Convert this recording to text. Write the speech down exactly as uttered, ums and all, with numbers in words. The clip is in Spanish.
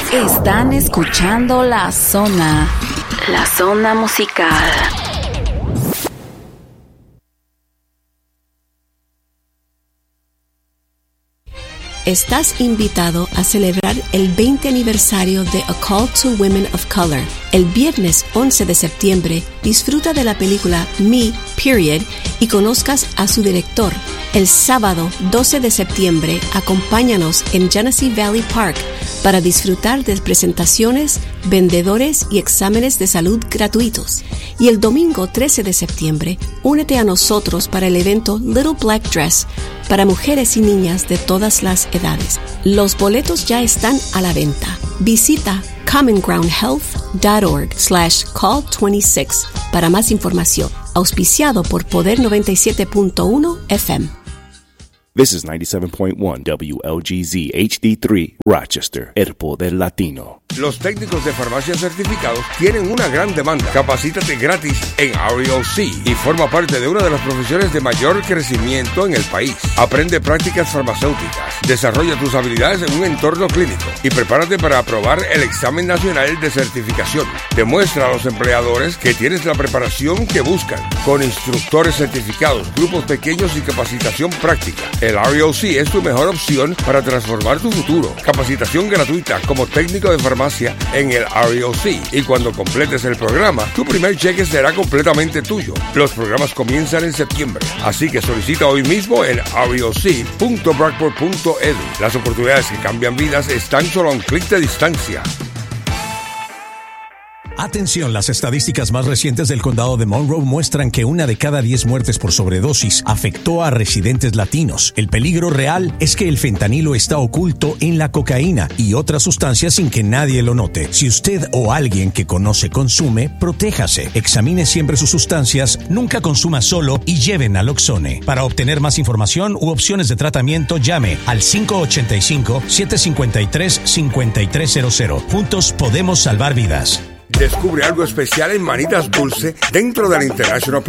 Están escuchando La Zona, La Zona Musical. Estás invitado a celebrar el veinte aniversario de A Call to Women of Color. El viernes once de septiembre, disfruta de la película Me, Period, y conozcas a su director. El sábado doce de septiembre, acompáñanos en Genesee Valley Park para disfrutar de presentaciones, vendedores y exámenes de salud gratuitos. Y el domingo trece de septiembre, únete a nosotros para el evento Little Black Dress para mujeres y niñas de todas las edades. Los boletos ya están a la venta. Visita commongroundhealth.org slash call veintiséis para más información. Auspiciado por Poder noventa y siete punto uno F M. This is ninety-seven point one W L G Z H D three, Rochester, El Poder Latino. Los técnicos de farmacia certificados tienen una gran demanda. Capacítate gratis en R E O C y forma parte de una de las profesiones de mayor crecimiento en el país. Aprende prácticas farmacéuticas, desarrolla tus habilidades en un entorno clínico y prepárate para aprobar el examen nacional de certificación. Demuestra a los empleadores que tienes la preparación que buscan, con instructores certificados, grupos pequeños y capacitación práctica. El R E O C es tu mejor opción para transformar tu futuro. Capacitación gratuita como técnico de farmacia en el R E O C, y cuando completes el programa, tu primer cheque será completamente tuyo. Los programas comienzan en septiembre, así que solicita hoy mismo en R E O C punto bracport punto edu. Las oportunidades que cambian vidas están solo a un clic de distancia. Atención, las estadísticas más recientes del condado de Monroe muestran que una de cada diez muertes por sobredosis afectó a residentes latinos. El peligro real es que el fentanilo está oculto en la cocaína y otras sustancias sin que nadie lo note. Si usted o alguien que conoce consume, protéjase. Examine siempre sus sustancias, nunca consuma solo y lleve Naloxone. Para obtener más información u opciones de tratamiento, llame al cinco ocho cinco, siete cinco tres, cinco tres cero cero. Juntos podemos salvar vidas. Descubre algo especial en Manitas Dulce dentro del International Plaza.